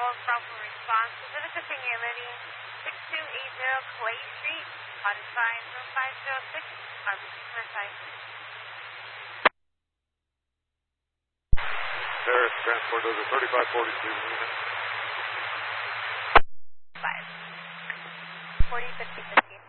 Bravo response. Pacific Singularity 6280 Clay Street, modified 0506, RBC Paris, transport over 3542 Luna. 5. 4050